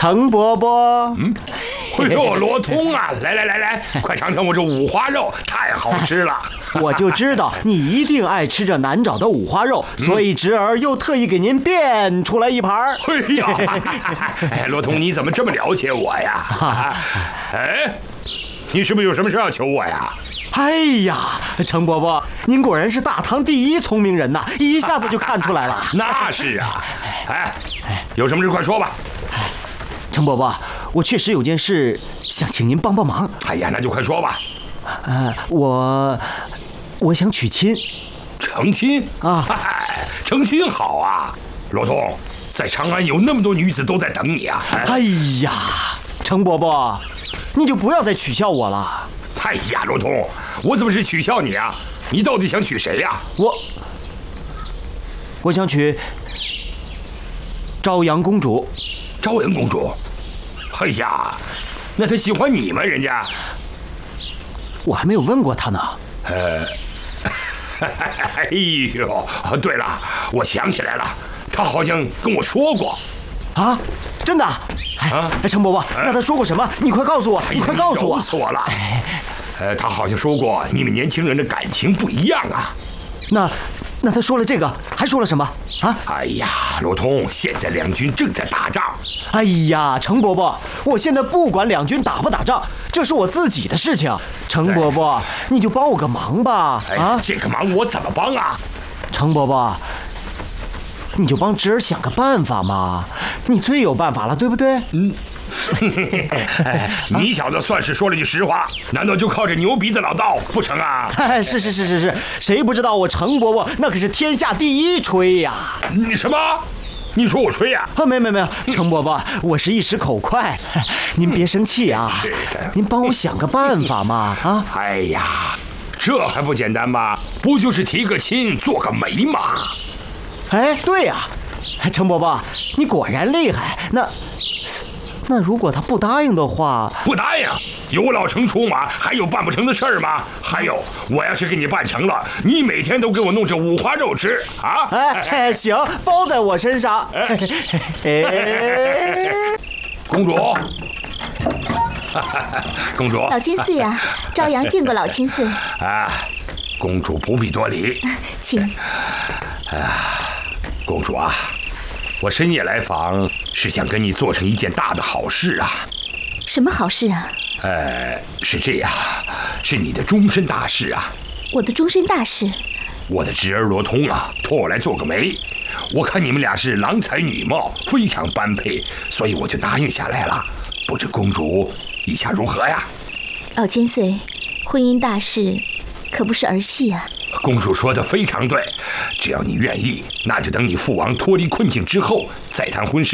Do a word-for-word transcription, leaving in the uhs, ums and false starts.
程伯伯。 嗯，哎呦，罗通啊，来来来来，快尝尝我这五花肉，太好吃了。 我就知道你一定爱吃这难找的五花肉，所以侄儿又特意给您变出来一盘。 哎呀，哎，罗通，你怎么这么了解我呀？哎，你是不是有什么事要求我呀？ 哎呀，程伯伯，您果然是大唐第一聪明人呐，一下子就看出来了。 那是啊，哎，有什么事快说吧。 程伯伯，我确实有件事想请您帮帮忙。 哎呀，那就快说吧。 呃，我我想娶亲。 成亲啊？ 哎，成亲好啊，罗通，在长安有那么多女子都在等你啊。 哎, 哎呀，程伯伯，你就不要再取笑我了。 哎呀，罗通，我怎么是取笑你啊？你到底想娶谁呀？ 我我想娶朝阳公主。 朝阳公主？哎呀，那她喜欢你吗？人家？ 我还没有问过她呢。 呃，哎呦，对了，我想起来了，她好像跟我说过。 啊，真的？哎，啊、程伯伯，那她说过什么？你快告诉我，你快告诉我。 揉死我了！呃，她好像说过你们年轻人的感情不一样啊。 那，那她说了这个，还说了什么啊？ 哎呀，罗通，现在两军正在打仗。 哎呀，程伯伯，我现在不管两军打不打仗，这是我自己的事情。程伯伯，你就帮我个忙吧。 啊，这个忙我怎么帮啊？ 程伯伯，你就帮侄儿想个办法嘛，你最有办法了，对不对？ 嗯。哎，你小子算是说了句实话，难道就靠着牛鼻子老道不成啊？ 是是是是是，谁不知道我程伯伯那可是天下第一吹呀！ 你什么？你说我吹呀？ 啊，没没没有，程伯伯，我是一时口快，您别生气啊。 是的， 您帮我想个办法嘛啊！ 哎呀，这还不简单吗？不就是提个亲，做个媒吗？ 哎，对呀，程伯伯，你果然厉害。那。那如果他不答应的话， 不答应，有我老程出马，还有办不成的事儿吗？还有，我要是给你办成了，你每天都给我弄这五花肉吃啊！ 哎，行，包在我身上。哎， 公主，公主， 老千岁啊，朝阳见过老千岁。 啊，公主不必多礼， 请。 啊，公主啊。我深夜来访，是想跟你做成一件大的好事啊！ 什么好事啊？ 呃，是这样，是你的终身大事啊！ 我的终身大事？ 我的侄儿罗通啊，托我来做个媒。我看你们俩是郎才女貌，非常般配，所以我就答应下来了。不知公主意下如何呀？ 老千岁，婚姻大事可不是儿戏啊！ 公主说的非常对，只要你愿意，那就等你父王脱离困境之后再谈婚事。